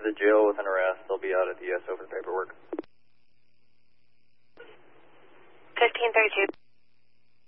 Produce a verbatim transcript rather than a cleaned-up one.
the jail with an arrest. They'll be out at the U S Open paperwork. fifteen thirty-two.